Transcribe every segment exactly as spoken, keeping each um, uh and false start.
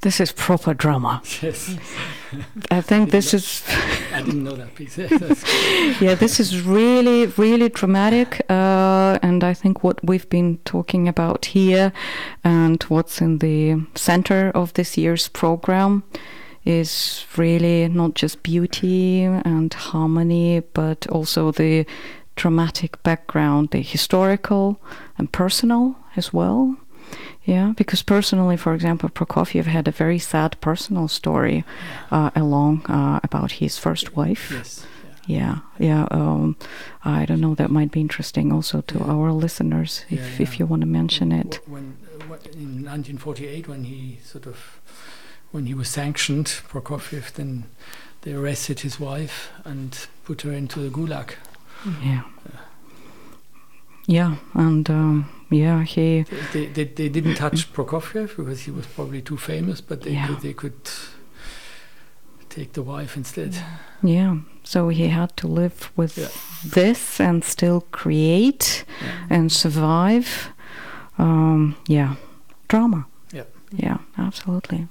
This is proper drama. Yes. I think this is... I didn't know that piece. Yeah, this is really, really dramatic. Uh, and I think what we've been talking about here and what's in the center of this year's program is really not just beauty and harmony, but also the dramatic background, the historical and personal as well. Yeah, because personally, for example, Prokofiev had a very sad personal story uh, along uh, about his first wife. Yes. Yeah, yeah. Um, I don't know. That might be interesting also to yeah. our listeners if, yeah, yeah. if you want to mention it. When, when in nineteen forty-eight, when he sort of when he was sanctioned, Prokofiev, then they arrested his wife and put her into the gulag. Yeah. Uh, yeah, and. Um, Yeah, he. They, they they didn't touch Prokofiev because he was probably too famous, but they yeah. could, they could take the wife instead. Yeah, so he had to live with yeah. this and still create yeah. and survive. Um, yeah, drama. Yeah, yeah, absolutely.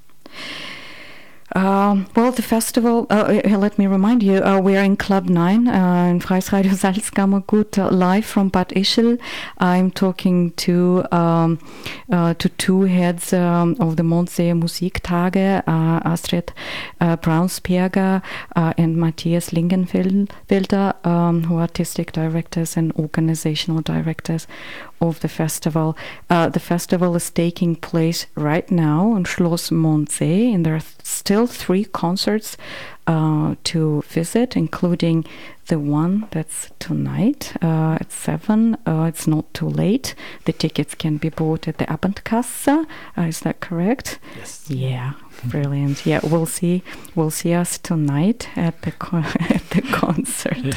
Um, well, the festival, uh, let me remind you, uh, we are in Club nine uh, in Freies Radio Salzkammergut, uh, live from Bad Ischl. I'm talking to um, uh, to two heads um, of the Mondsee Musiktage, uh, Astrid uh, Braunsperger uh, and Matthias Lingenfelder, um, who are artistic directors and organizational directors of the festival. Uh, the festival is taking place right now in Schloss Mondsee, and there are th- still three concerts uh, to visit, including the one that's tonight uh, at seven. Uh, it's not too late. The tickets can be bought at the Abendkasse. Uh, is that correct? Yes. Yeah. Brilliant. Yeah, we'll see. We'll see us tonight at the con- at the concert.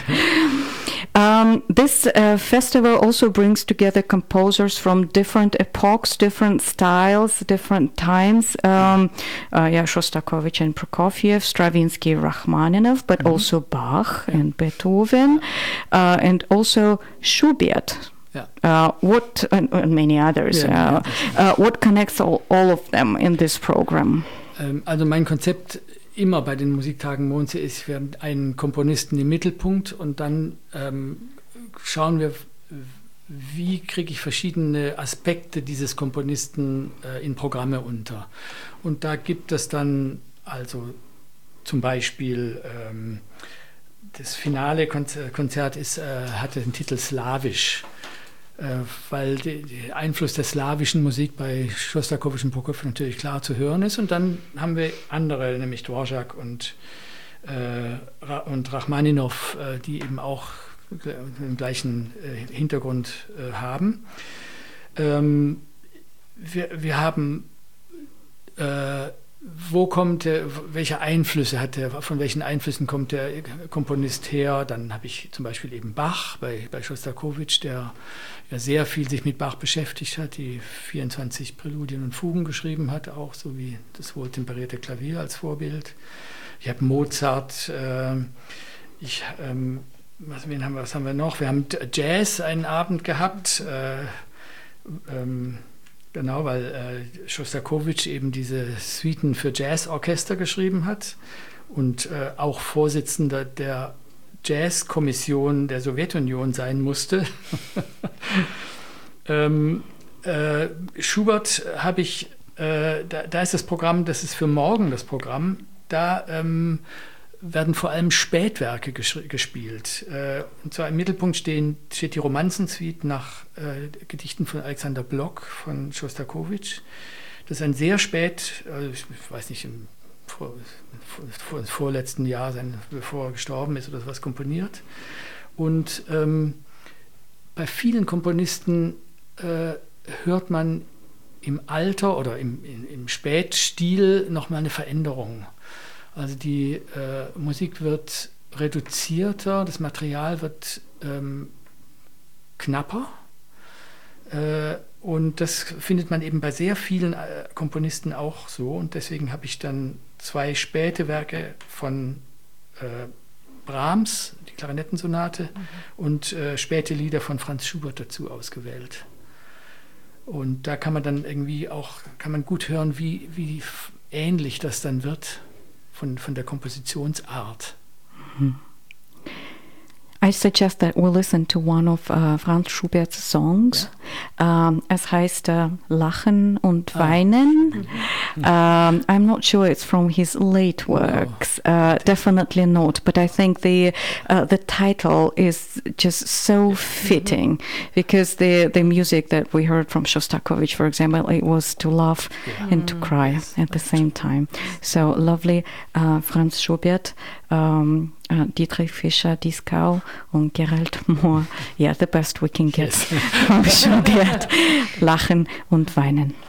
Um, this uh, festival also brings together composers from different epochs, different styles, different times. Um, uh, yeah, Shostakovich and Prokofiev, Stravinsky, Rachmaninoff, but mm-hmm. also Bach yeah. and Beethoven, uh, and also Schubert. Yeah. Uh, what and, and many others. Yeah, uh, uh, what connects all, all of them in this program? Ähm, also mein Konzept immer bei den Musiktagen Mondsee ist, wir haben einen Komponisten im Mittelpunkt und dann ähm, schauen wir, wie kriege ich verschiedene Aspekte dieses Komponisten äh, in Programme unter. Und da gibt es dann also zum Beispiel ähm, das finale Konzert ist, äh, hatte den Titel Slawisch. Äh, weil der Einfluss der slawischen Musik bei Schostakowitsch und Prokofiev natürlich klar zu hören ist. Und dann haben wir andere, nämlich Dvorak und, äh, und Rachmaninoff, äh, die eben auch den gleichen äh, Hintergrund äh, haben. Ähm, wir, wir haben, äh, wo kommt der, welche Einflüsse hat der, von welchen Einflüssen kommt der Komponist her? Dann habe ich zum Beispiel eben Bach bei, bei Schostakowitsch, der ja sehr viel sich mit Bach beschäftigt hat, die vierundzwanzig Präludien und Fugen geschrieben hat, auch so wie das wohltemperierte Klavier als Vorbild. Ich habe Mozart, äh, ich, ähm, was, wen haben wir, was haben wir noch? Wir haben Jazz einen Abend gehabt, äh, ähm, genau, weil äh, Schostakowitsch eben diese Suiten für Jazzorchester geschrieben hat und äh, auch Vorsitzender der Jazzkommission der Sowjetunion sein musste. ähm, äh, Schubert habe ich, äh, da, da ist das Programm, das ist für morgen das Programm, da ähm, werden vor allem Spätwerke gesch- gespielt. Äh, und zwar im Mittelpunkt stehen, steht die Romanzensuite nach äh, Gedichten von Alexander Blok von Schostakowitsch. Das ist ein sehr spät, also ich weiß nicht, im vor, vor, vorletzten Jahr, sein, bevor er gestorben ist oder sowas, komponiert. Und ähm, bei vielen Komponisten äh, hört man im Alter oder im, im, im Spätstil nochmal eine Veränderung. Also die äh, Musik wird reduzierter, das Material wird ähm, knapper. Äh, und das findet man eben bei sehr vielen äh, Komponisten auch so. Und deswegen habe ich dann zwei späte Werke von äh, Brahms, die Klarinettensonate, mhm. und äh, späte Lieder von Franz Schubert dazu ausgewählt. Und da kann man dann irgendwie auch, kann man gut hören, wie, wie, ähnlich das dann wird von, von der Kompositionsart. Mhm. I suggest that we listen to one of uh, Franz Schubert's songs. Yeah. Um, es heißt uh, Lachen und Weinen. Ah. um, I'm not sure it's from his late works. No. Uh, definitely not. But I think the uh, the title is just so fitting because the the music that we heard from Shostakovich, for example, it was to laugh yeah. and to cry yes. at the same time. So lovely, uh, Franz Schubert. Um, Uh, Dietrich Fischer-Dieskau und Gerald Mohr. Yeah, the best we can get yes. from Schubert. Lachen und Weinen.